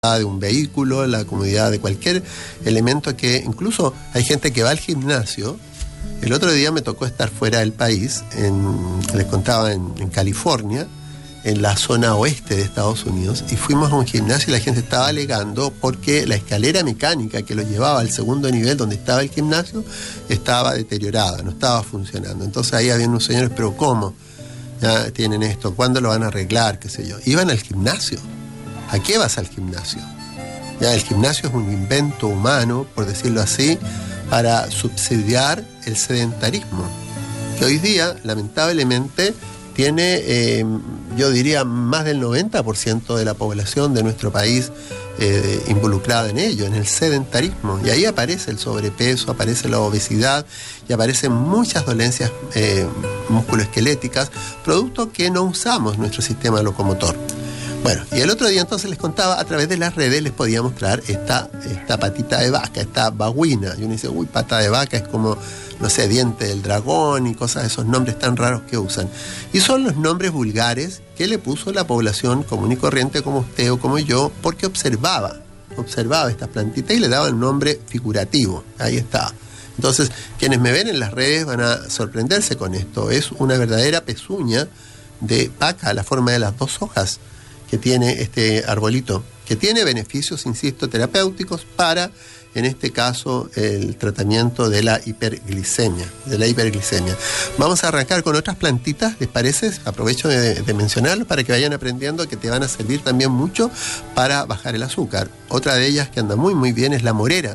de un vehículo, la comodidad de cualquier elemento que incluso hay gente que va al gimnasio. El otro día me tocó estar fuera del país, les contaba, en California, en la zona oeste de Estados Unidos, y fuimos a un gimnasio y la gente estaba alegando porque la escalera mecánica que lo llevaba al segundo nivel donde estaba el gimnasio estaba deteriorada, no estaba funcionando. Entonces ahí había unos señores, pero ¿cómo? Ya tienen esto, ¿cuándo lo van a arreglar? Qué sé yo. Iban al gimnasio. ¿A qué vas al gimnasio? Ya, el gimnasio es un invento humano, por decirlo así, para subsidiar el sedentarismo, que hoy día, lamentablemente, tiene, yo diría, más del 90% de la población de nuestro país involucrada en ello, en el sedentarismo. Y ahí aparece el sobrepeso, aparece la obesidad y aparecen muchas dolencias musculoesqueléticas, producto que no usamos nuestro sistema locomotor. Bueno, y el otro día entonces les contaba, a través de las redes les podía mostrar esta patita de vaca, esta baguina. Y uno dice, uy, pata de vaca es como, no sé, diente del dragón y cosas, esos nombres tan raros que usan. Y son los nombres vulgares que le puso la población común y corriente como usted o como yo, porque observaba estas plantitas y le daba el nombre figurativo. Ahí está. Entonces, quienes me ven en las redes van a sorprenderse con esto. Es una verdadera pezuña de vaca, la forma de las dos hojas que tiene este arbolito, que tiene beneficios, insisto, terapéuticos para, en este caso, el tratamiento de la hiperglicemia. Vamos a arrancar con otras plantitas, ¿les parece? Aprovecho de mencionarlo para que vayan aprendiendo, que te van a servir también mucho para bajar el azúcar. Otra de ellas que anda muy muy bien es la morera.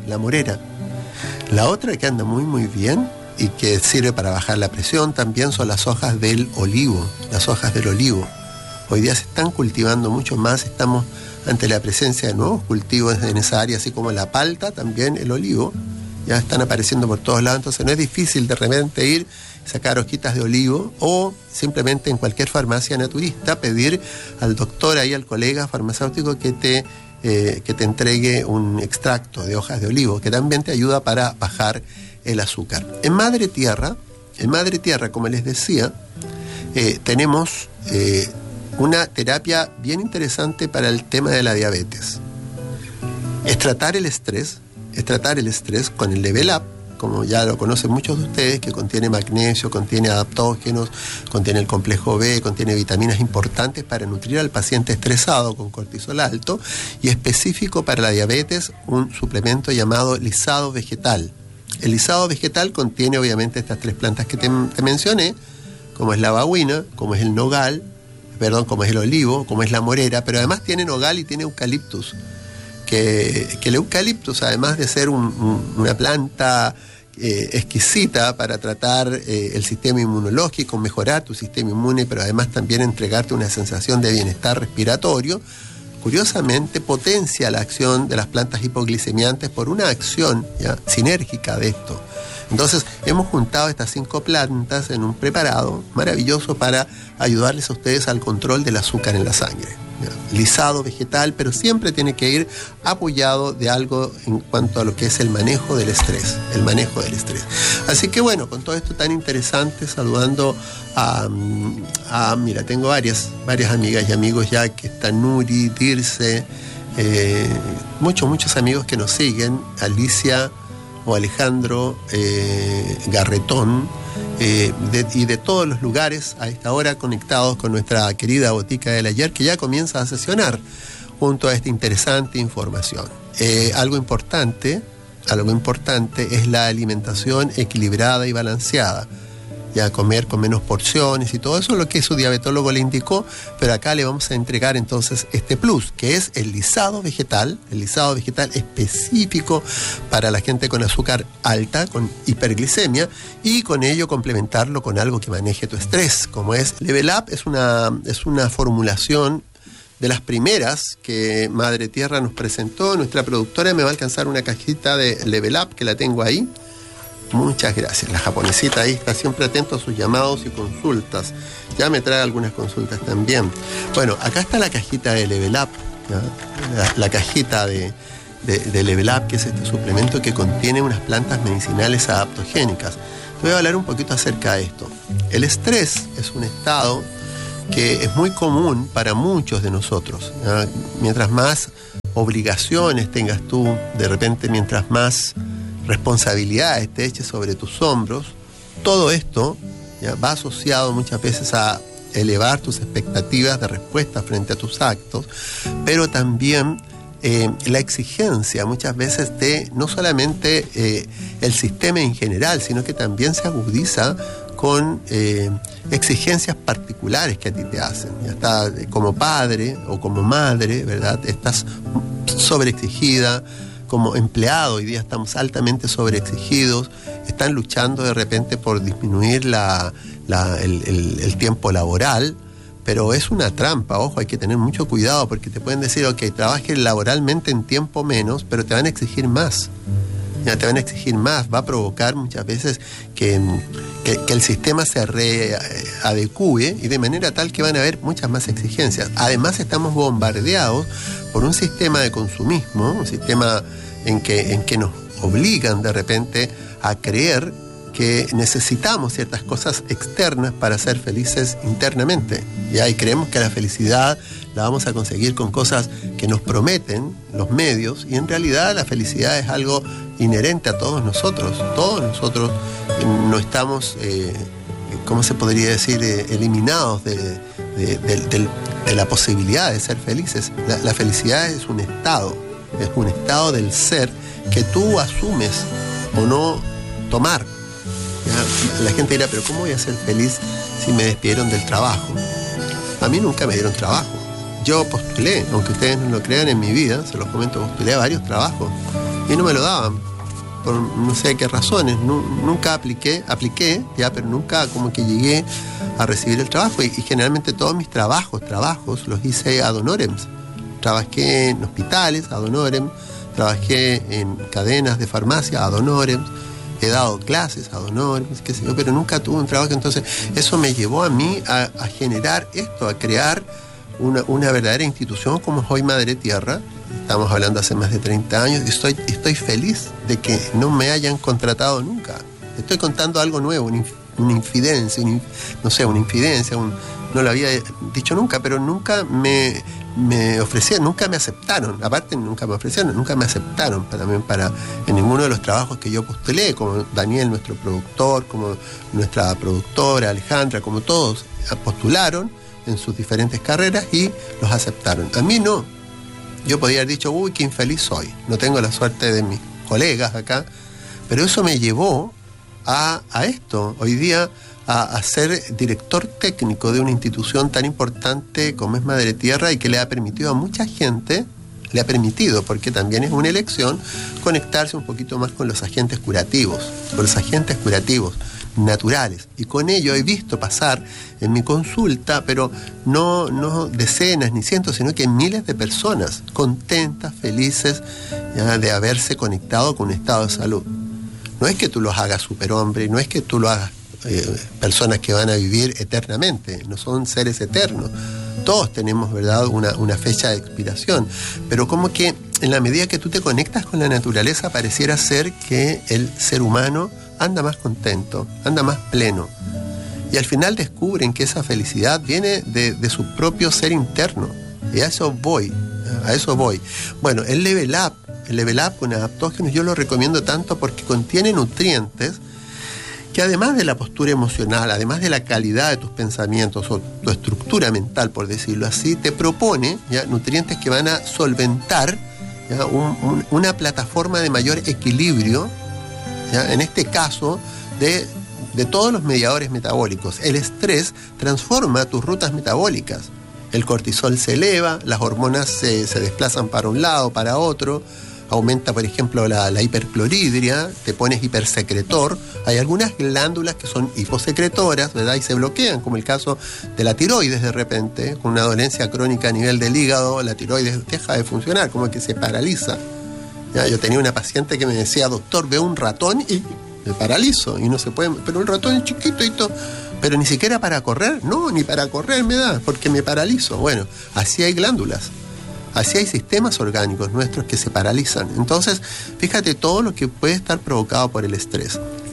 La otra que anda muy muy bien y que sirve para bajar la presión también son las hojas del olivo. Hoy día se están cultivando mucho más, estamos ante la presencia de nuevos cultivos en esa área, así como la palta, también el olivo, ya están apareciendo por todos lados, entonces no es difícil de repente ir, sacar hojitas de olivo o simplemente en cualquier farmacia naturista pedir al doctor, ahí al colega farmacéutico que te entregue un extracto de hojas de olivo, que también te ayuda para bajar el azúcar. En Madre Tierra, como les decía, tenemos una terapia bien interesante para el tema de la diabetes. Es tratar el estrés con el Level Up, como ya lo conocen muchos de ustedes, que contiene magnesio, contiene adaptógenos, contiene el complejo B, contiene vitaminas importantes para nutrir al paciente estresado con cortisol alto, y específico para la diabetes, un suplemento llamado lisado vegetal. El lisado vegetal contiene obviamente estas tres plantas que te mencioné, como es la baguina, como es el nogal, como es el olivo, como es la morera, pero además tiene nogal y tiene eucaliptus, que el eucaliptus, además de ser una planta exquisita para tratar el sistema inmunológico, mejorar tu sistema inmune, pero además también entregarte una sensación de bienestar respiratorio, curiosamente potencia la acción de las plantas hipoglicemiantes por una acción sinérgica de esto. Entonces, hemos juntado estas 5 plantas en un preparado maravilloso para ayudarles a ustedes al control del azúcar en la sangre. Lisado vegetal, pero siempre tiene que ir apoyado de algo en cuanto a lo que es el manejo del estrés. Así que bueno, con todo esto tan interesante, saludando mira, tengo varias amigas y amigos ya que están, Nuri, Dirce, muchos amigos que nos siguen, Alicia o Alejandro Garretón, y de todos los lugares a esta hora conectados con nuestra querida Botica del Ayer, que ya comienza a sesionar junto a esta interesante información. Algo importante es la alimentación equilibrada y balanceada. Ya comer con menos porciones y todo eso es lo que su diabetólogo le indicó, pero acá le vamos a entregar entonces este plus, que es el lisado vegetal específico para la gente con azúcar alta, con hiperglicemia, y con ello complementarlo con algo que maneje tu estrés, como es Level Up. Es una formulación de las primeras que Madre Tierra nos presentó. Nuestra productora me va a alcanzar una cajita de Level Up, que la tengo ahí. Muchas gracias. La japonesita ahí está siempre atento a sus llamados y consultas. Ya me trae algunas consultas también. Bueno, acá está la cajita de Level Up, la cajita de Level Up, que es este suplemento que contiene unas plantas medicinales adaptogénicas. Te voy a hablar un poquito acerca de esto. El estrés es un estado que es muy común para muchos de nosotros, ¿ya? Mientras más obligaciones tengas tú, de repente mientras más responsabilidades te eches sobre tus hombros, todo esto, ¿ya?, va asociado muchas veces a elevar tus expectativas de respuesta frente a tus actos, pero también la exigencia muchas veces de no solamente el sistema en general, sino que también se agudiza con exigencias particulares que a ti te hacen. Ya está, como padre o como madre, ¿verdad?, estás sobreexigida. Como empleado, hoy día estamos altamente sobreexigidos, están luchando de repente por disminuir el tiempo laboral, pero es una trampa, ojo, hay que tener mucho cuidado porque te pueden decir, ok, trabajes laboralmente en tiempo menos, pero te van a exigir más. Ya te van a exigir más, va a provocar muchas veces que el sistema se readecue y de manera tal que van a haber muchas más exigencias. Además estamos bombardeados por un sistema de consumismo, un sistema en que nos obligan de repente a creer que necesitamos ciertas cosas externas para ser felices internamente. ¿Ya? Y creemos que la felicidad la vamos a conseguir con cosas que nos prometen los medios, y en realidad la felicidad es algo inherente a todos nosotros. Todos nosotros no estamos, ¿cómo se podría decir?, eliminados de la posibilidad de ser felices. La felicidad es un estado del ser que tú asumes o no tomar. ¿Ya? La gente dirá, pero ¿cómo voy a ser feliz si me despidieron del trabajo? A mí nunca me dieron trabajo. Yo postulé, aunque ustedes no lo crean, en mi vida, se los comento, postulé a varios trabajos y no me lo daban, por no sé qué razones. Nunca apliqué, ya, pero nunca como que llegué a recibir el trabajo, y generalmente todos mis trabajos los hice ad honorem. Trabajé en hospitales ad honorem, trabajé en cadenas de farmacia ad honorem, he dado clases ad honorem, qué sé yo, pero nunca tuve un trabajo. Entonces eso me llevó a mí a generar esto, a crear una verdadera institución como es hoy Madre Tierra. Estamos hablando hace más de 30 años y estoy feliz de que no me hayan contratado nunca. Estoy contando algo nuevo, una infidencia, no lo había dicho nunca, pero nunca me ofrecieron, nunca me aceptaron. Aparte, nunca me ofrecieron, nunca me aceptaron también en ninguno de los trabajos que yo postulé, como Daniel, nuestro productor, como nuestra productora Alejandra, como todos postularon en sus diferentes carreras y los aceptaron. A mí no. Yo podía haber dicho, uy, qué infeliz soy, no tengo la suerte de mis colegas acá, pero eso me llevó a esto, hoy día a ser director técnico de una institución tan importante como es Madre Tierra, y que le ha permitido a mucha gente, porque también es una elección, conectarse un poquito más con los agentes curativos naturales. Y con ello he visto pasar en mi consulta, pero no decenas ni cientos, sino que miles de personas contentas, felices, ya, de haberse conectado con un estado de salud. No es que tú los hagas superhombre, no es que tú lo hagas personas que van a vivir eternamente, no son seres eternos. Todos tenemos, ¿verdad?, una fecha de expiración, pero como que en la medida que tú te conectas con la naturaleza, pareciera ser que el ser humano anda más contento, anda más pleno. Y al final descubren que esa felicidad viene de su propio ser interno. Y a eso voy. Bueno, el Level Up con adaptógenos yo lo recomiendo tanto porque contiene nutrientes que, además de la postura emocional, además de la calidad de tus pensamientos o tu estructura mental, por decirlo así, te propone, ¿ya?, nutrientes que van a solventar, ¿ya?, una plataforma de mayor equilibrio, ¿ya?, en este caso de todos los mediadores metabólicos. El estrés transforma tus rutas metabólicas. El cortisol se eleva, las hormonas se desplazan para un lado, para otro. Aumenta, por ejemplo, la hipercloridria, te pones hipersecretor. Hay algunas glándulas que son hiposecretoras, ¿verdad?, y se bloquean, como el caso de la tiroides. De repente, con una dolencia crónica a nivel del hígado, la tiroides deja de funcionar, como que se paraliza. ¿Ya? Yo tenía una paciente que me decía, doctor, veo un ratón y me paralizo, y no se puede, pero el ratón es chiquito y todo, pero ni siquiera para correr, no, ni para correr me da, porque me paralizo. Bueno, así hay glándulas. Así hay sistemas orgánicos nuestros que se paralizan. Entonces, fíjate todo lo que puede estar provocado por el estrés.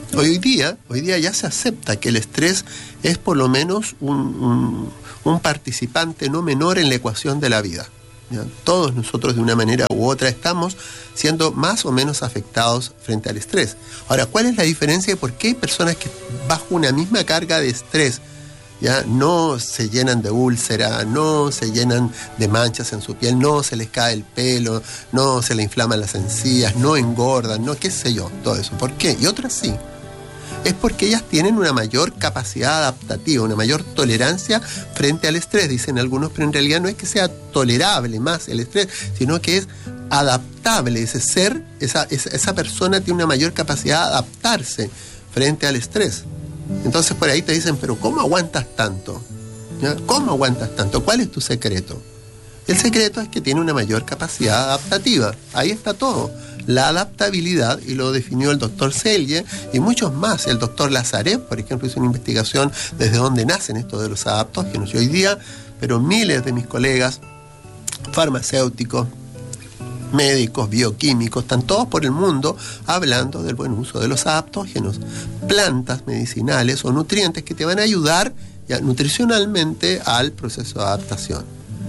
Hoy día ya se acepta que el estrés es por lo menos un participante no menor en la ecuación de la vida. ¿Ya? Todos nosotros de una manera u otra estamos siendo más o menos afectados frente al estrés. Ahora, ¿cuál es la diferencia de por qué hay personas que bajo una misma carga de estrés ya no se llenan de úlcera, no se llenan de manchas en su piel, no se les cae el pelo, no se les inflaman las encías, no engordan, no qué sé yo, todo eso? ¿Por qué? Y otras sí. Es porque ellas tienen una mayor capacidad adaptativa, una mayor tolerancia frente al estrés, dicen algunos, pero en realidad no es que sea tolerable más el estrés, sino que es adaptable. Ese ser, esa persona tiene una mayor capacidad de adaptarse frente al estrés. Entonces por ahí te dicen, pero ¿cómo aguantas tanto? ¿Ya? ¿Cómo aguantas tanto? ¿Cuál es tu secreto? El secreto es que tiene una mayor capacidad adaptativa. Ahí está todo. La adaptabilidad, y lo definió el doctor Selye y muchos más. El doctor Lazarev, por ejemplo, hizo una investigación desde dónde nacen estos de los adaptógenos. Y hoy día, pero miles de mis colegas farmacéuticos, médicos, bioquímicos, están todos por el mundo hablando del buen uso de los adaptógenos. Plantas medicinales o nutrientes que te van a ayudar ya, nutricionalmente al proceso de adaptación.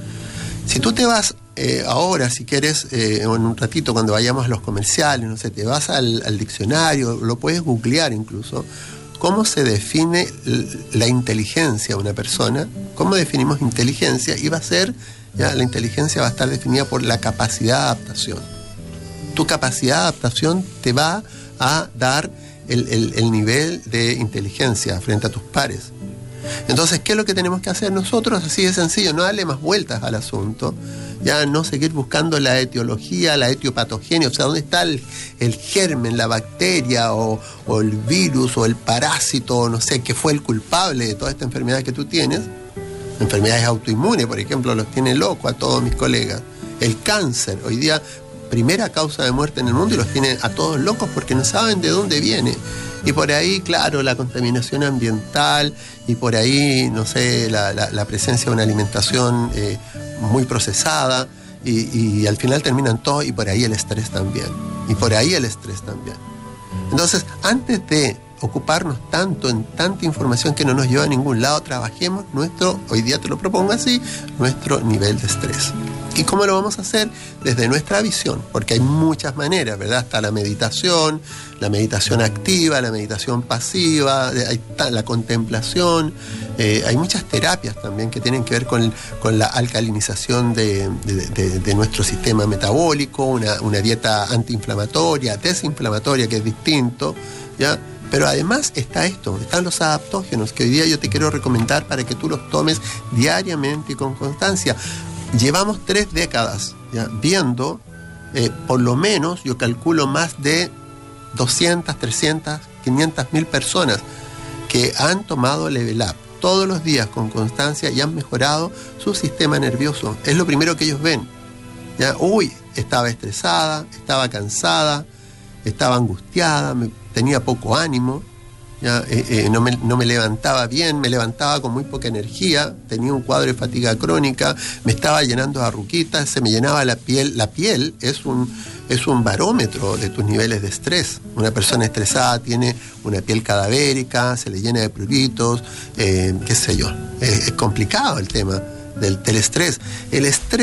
Si tú te vas ahora, si quieres, en un ratito cuando vayamos a los comerciales, no sé, te vas al diccionario, lo puedes googlear incluso, cómo se define la inteligencia de una persona, cómo definimos inteligencia, y va a ser, ya, la inteligencia va a estar definida por la capacidad de adaptación. Tu capacidad de adaptación te va a dar el nivel de inteligencia frente a tus pares. Entonces, ¿qué es lo que tenemos que hacer nosotros? Así de sencillo, no darle más vueltas al asunto, ya no seguir buscando la etiología, la etiopatogenia, o sea, dónde está el germen, la bacteria o el virus o el parásito, no sé, que fue el culpable de toda esta enfermedad que tú tienes. Enfermedades autoinmunes, por ejemplo, los tiene loco a todos mis colegas. El cáncer, hoy día, primera causa de muerte en el mundo, y los tiene a todos locos porque no saben de dónde viene. Y por ahí, claro, la contaminación ambiental, y por ahí, no sé, la presencia de una alimentación muy procesada, y al final terminan todos, y por ahí el estrés también. Entonces, antes de ocuparnos tanto en tanta información que no nos lleva a ningún lado, trabajemos hoy día te lo propongo así, nuestro nivel de estrés. ¿Y cómo lo vamos a hacer? Desde nuestra visión, porque hay muchas maneras, ¿verdad? Está la meditación activa, la meditación pasiva, está la contemplación, hay muchas terapias también que tienen que ver con la alcalinización de nuestro sistema metabólico, una dieta antiinflamatoria, desinflamatoria, que es distinto, ¿ya? Pero además están los adaptógenos, que hoy día yo te quiero recomendar para que tú los tomes diariamente y con constancia. Llevamos 3 décadas ya viendo, por lo menos, yo calculo más de 200, 300, 500.000 personas que han tomado Level Up todos los días con constancia y han mejorado su sistema nervioso. Es lo primero que ellos ven. ¿Ya? Estaba estresada, estaba cansada, estaba angustiada, tenía poco ánimo, ¿ya? No me levantaba bien, me levantaba con muy poca energía, tenía un cuadro de fatiga crónica, me estaba llenando de arruguitas, se me llenaba la piel. La piel es un barómetro de tus niveles de estrés. Una persona estresada tiene una piel cadavérica, se le llena de pruritos, qué sé yo. Es complicado el tema del estrés. El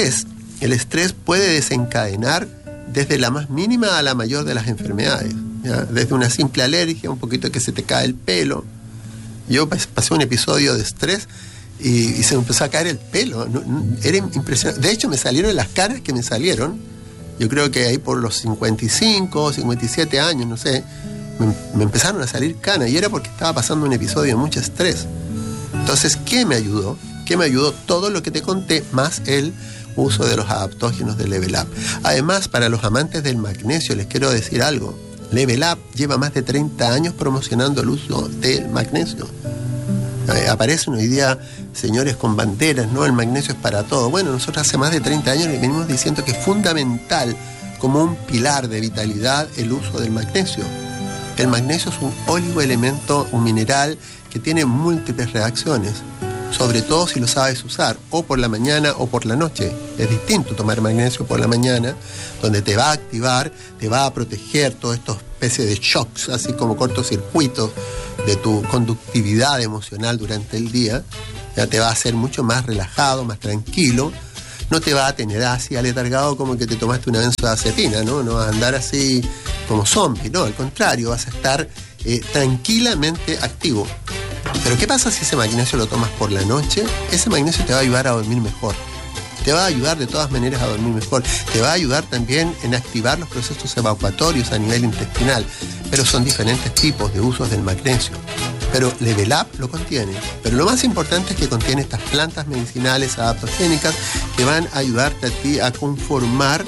estrés puede desencadenar desde la más mínima a la mayor de las enfermedades, ¿ya? Desde una simple alergia, un poquito que se te cae el pelo. Yo pasé un episodio de estrés y se me empezó a caer el pelo. Era impresionante. De hecho, me salieron las caras que me salieron. Yo creo que ahí por los 55, 57 años, no sé, me empezaron a salir canas, y era porque estaba pasando un episodio de mucho estrés. Entonces, ¿qué me ayudó? Todo lo que te conté, más el uso de los adaptógenos de Level Up. Además, para los amantes del magnesio, les quiero decir algo. Level Up lleva más de 30 años promocionando el uso del magnesio. Aparecen hoy día señores con banderas, ¿no? El magnesio es para todo. Bueno, nosotros hace más de 30 años le venimos diciendo que es fundamental, como un pilar de vitalidad, el uso del magnesio. El magnesio es un oligoelemento, un mineral que tiene múltiples reacciones. sobre todo si lo sabes usar, o por la mañana o por la noche. Es distinto tomar magnesio por la mañana, donde te va a activar, te va a proteger todas estas especies de shocks, así como cortocircuitos de tu conductividad emocional durante el día. Ya te va a hacer mucho más relajado, más tranquilo. No te va a tener así aletargado como que te tomaste una benzodiazepina, ¿no? No vas a andar así como zombie, no, al contrario, vas a estar tranquilamente activo. Pero ¿qué pasa si ese magnesio lo tomas por la noche? Ese magnesio te va a ayudar a dormir mejor. Te va a ayudar de todas maneras a dormir mejor. Te va a ayudar también en activar los procesos evacuatorios a nivel intestinal. Pero son diferentes tipos de usos del magnesio. Pero Level Up lo contiene. Pero lo más importante es que contiene estas plantas medicinales adaptogénicas que van a ayudarte a ti a conformar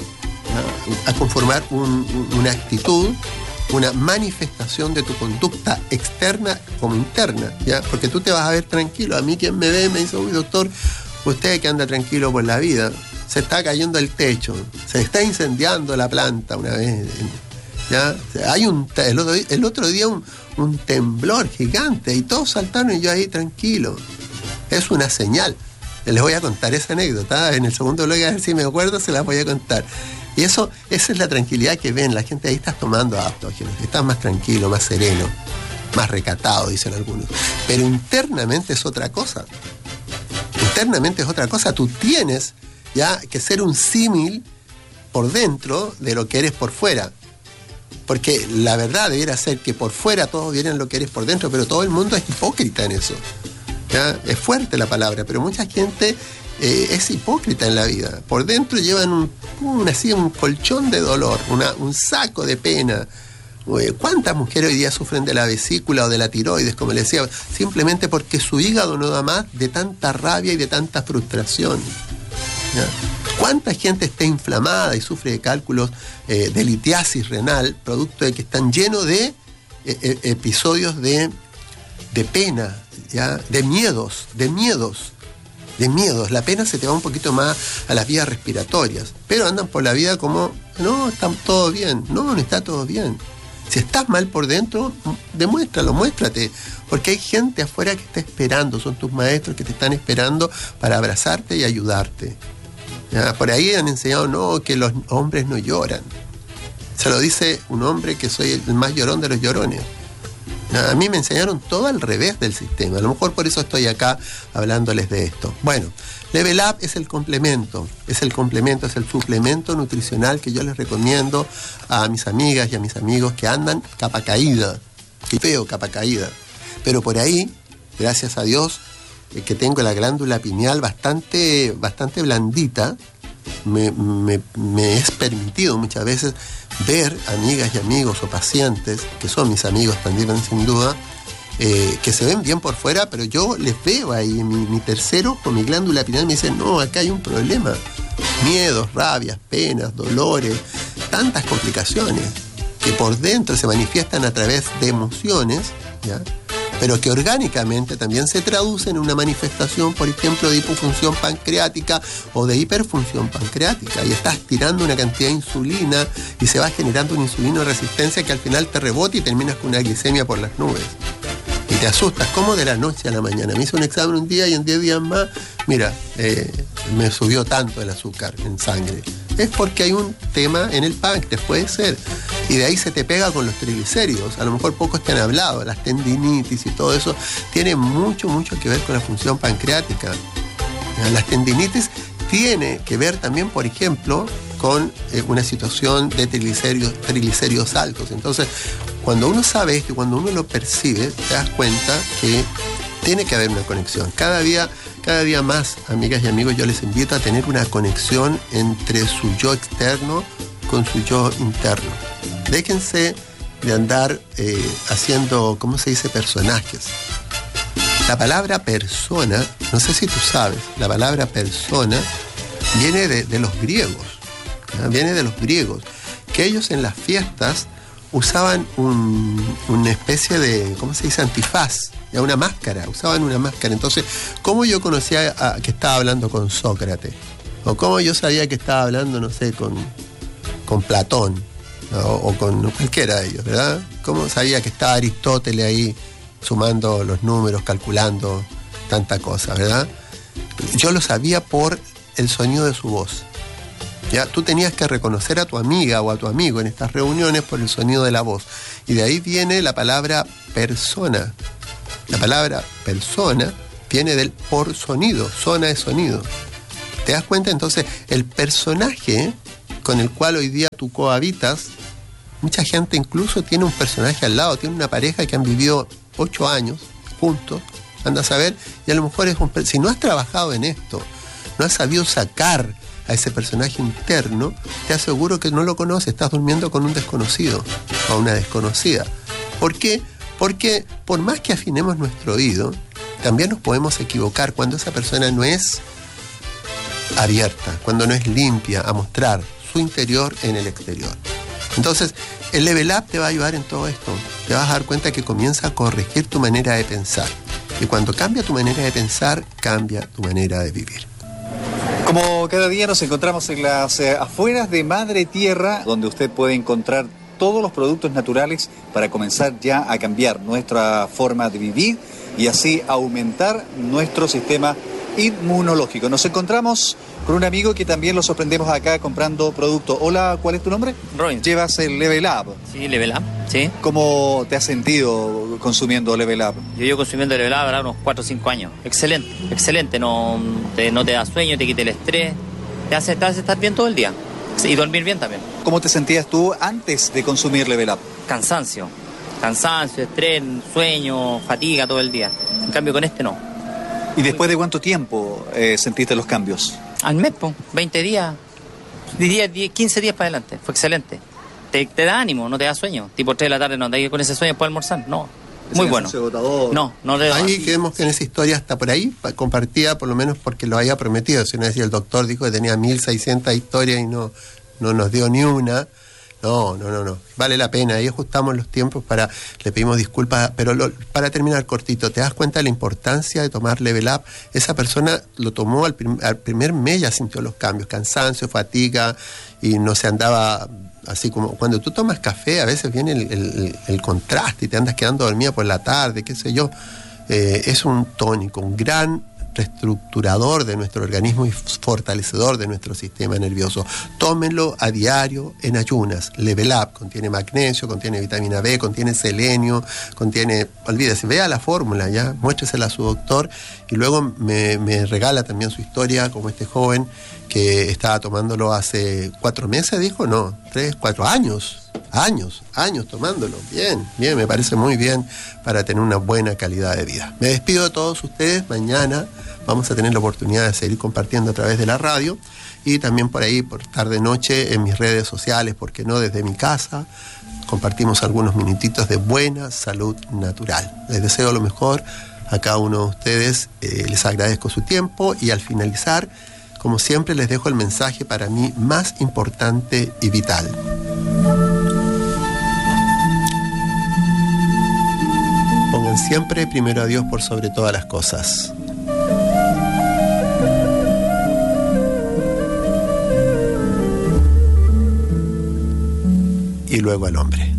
una actitud, una manifestación de tu conducta externa como interna, ¿ya? Porque tú te vas a ver tranquilo. A mí quien me ve me dice, uy, doctor, usted que anda tranquilo por la vida, se está cayendo el techo, se está incendiando la planta una vez, ¿ya? Hay el otro día un temblor gigante y todos saltaron y yo ahí tranquilo. Es una señal. Les voy a contar esa anécdota. En el segundo bloque, a ver si me acuerdo, se las voy a contar. Y esa es la tranquilidad que ven. La gente ahí está tomando adaptógenos. Estás más tranquilo, más sereno, más recatado, dicen algunos. Pero internamente es otra cosa. Internamente es otra cosa. Tú tienes ya que ser un símil por dentro de lo que eres por fuera. Porque la verdad debiera ser que por fuera todos vieran lo que eres por dentro, pero todo el mundo es hipócrita en eso. ¿Ya? Es fuerte la palabra, pero mucha gente es hipócrita en la vida. Por dentro llevan un colchón de dolor, un saco de pena. ¿Cuántas mujeres hoy día sufren de la vesícula o de la tiroides, como les decía? Simplemente porque su hígado no da más de tanta rabia y de tanta frustración. ¿Ya? ¿Cuánta gente está inflamada y sufre de cálculos de litiasis renal, producto de que están llenos de episodios de pena, ¿ya? de miedos. La pena se te va un poquito más a las vías respiratorias, pero andan por la vida como, no, está todo bien. No está todo bien. Si estás mal por dentro, muéstrate, porque hay gente afuera que está esperando, son tus maestros que te están esperando para abrazarte y ayudarte. ¿Ya? Por ahí han enseñado, que los hombres no lloran. Se lo dice un hombre que soy el más llorón de los llorones. A mí me enseñaron todo al revés del sistema. A lo mejor por eso estoy acá hablándoles de esto. Bueno, Level Up es el complemento, es el suplemento nutricional que yo les recomiendo a mis amigas y a mis amigos que andan capa caída, y feo capa caída. Pero por ahí, gracias a Dios, que tengo la glándula pineal bastante blandita, me es permitido muchas veces ver amigas y amigos o pacientes, que son mis amigos también sin duda, que se ven bien por fuera, pero yo les veo ahí, mi tercero con mi glándula pineal me dice, no, acá hay un problema. Miedos, rabias, penas, dolores, tantas complicaciones que por dentro se manifiestan a través de emociones, ¿ya? Pero que orgánicamente también se traduce en una manifestación, por ejemplo, de hipofunción pancreática o de hiperfunción pancreática. Y estás tirando una cantidad de insulina y se va generando una insulinoresistencia que al final te rebota y terminas con una glicemia por las nubes. Y te asustas, como de la noche a la mañana. Me hice un examen un día y en 10 días más, mira, me subió tanto el azúcar en sangre. Es porque hay un tema en el páncreas, puede ser. Y de ahí se te pega con los triglicéridos. A lo mejor pocos te han hablado. Las tendinitis y todo eso tiene mucho que ver con la función pancreática. Las tendinitis tiene que ver también, por ejemplo, con una situación de triglicéridos altos. Entonces, cuando uno sabe esto y cuando uno lo percibe, te das cuenta que tiene que haber una conexión. Cada día más, amigas y amigos, yo les invito a tener una conexión entre su yo externo con su yo interno. Déjense de andar haciendo, ¿cómo se dice?, personajes. La palabra persona, no sé si tú sabes, la palabra persona viene de los griegos, ¿no? Viene de los griegos, que ellos en las fiestas usaban una especie de, ¿cómo se dice?, antifaz, ya una máscara, usaban una máscara. Entonces, ¿cómo yo conocía que estaba hablando con Sócrates? O cómo yo sabía que estaba hablando, no sé, con Platón, ¿no? O con cualquiera de ellos, ¿verdad? ¿Cómo sabía que estaba Aristóteles ahí sumando los números, calculando tanta cosa, ¿verdad? Yo lo sabía por el sonido de su voz. ¿Ya? Tú tenías que reconocer a tu amiga o a tu amigo en estas reuniones por el sonido de la voz. Y de ahí viene la palabra persona. La palabra persona viene del por sonido, zona de sonido. ¿Te das cuenta? Entonces, el personaje con el cual hoy día tú cohabitas, mucha gente incluso tiene un personaje al lado, tiene una pareja que han vivido 8 años juntos, anda a saber, y a lo mejor si no has trabajado en esto, no has sabido sacar a ese personaje interno, te aseguro que no lo conoces, estás durmiendo con un desconocido o una desconocida. ¿Por qué? Porque por más que afinemos nuestro oído, también nos podemos equivocar cuando esa persona no es abierta, cuando no es limpia a mostrar su interior en el exterior. Entonces, el Level Up te va a ayudar en todo esto. Te vas a dar cuenta que comienza a corregir tu manera de pensar. Y cuando cambia tu manera de pensar, cambia tu manera de vivir. Como cada día nos encontramos en las afueras de Madre Tierra, donde usted puede encontrar todos los productos naturales para comenzar ya a cambiar nuestra forma de vivir y así aumentar nuestro sistema inmunológico. Nos encontramos con un amigo que también lo sorprendemos acá comprando productos. Hola, ¿cuál es tu nombre? Robin. Llevas el Level Up. Sí, Level Up, sí. ¿Cómo te has sentido consumiendo Level Up? Yo llevo consumiendo Level Up ahora unos 4 o 5 años. Excelente, excelente. No te da sueño, te quita el estrés, te hace estar bien todo el día. Y dormir bien también. ¿Cómo te sentías tú antes de consumir Level Up? Cansancio, estrés, sueño, fatiga todo el día. En cambio con este no. ¿Y después de cuánto tiempo sentiste los cambios? Al mes, 20 días, 15 días para adelante. Fue excelente. Te da ánimo, no te da sueño. Tipo 3 de la tarde no andas con ese sueño después de almorzar. No, muy bueno. No te da. Ahí creemos que en esa historia hasta por ahí, compartida por lo menos porque lo había prometido. Si no decía, el doctor dijo que tenía 1600 historias y no nos dio ni una. No. Vale la pena. Ahí ajustamos los tiempos le pedimos disculpas, pero para terminar cortito, ¿te das cuenta de la importancia de tomar Level Up? Esa persona lo tomó al primer mes, ya sintió los cambios, cansancio, fatiga, y no se andaba así como cuando tú tomas café, a veces viene el contraste y te andas quedando dormida por la tarde, qué sé yo. Es un tónico, un gran reestructurador de nuestro organismo y fortalecedor de nuestro sistema nervioso. Tómenlo a diario en ayunas. Level Up contiene magnesio, contiene vitamina B, contiene selenio, olvídese, vea la fórmula ya, muéstresela a su doctor y luego me regala también su historia, como este joven que estaba tomándolo hace 4 meses, dijo, no, 3, 4 años tomándolo. Bien, me parece muy bien para tener una buena calidad de vida. Me despido de todos ustedes. Mañana vamos a tener la oportunidad de seguir compartiendo a través de la radio y también por ahí, por tarde-noche, en mis redes sociales, porque no desde mi casa, compartimos algunos minutitos de buena salud natural. Les deseo lo mejor a cada uno de ustedes, les agradezco su tiempo y al finalizar, como siempre, les dejo el mensaje para mí más importante y vital. Pongan siempre primero a Dios por sobre todas las cosas. Y luego al hombre.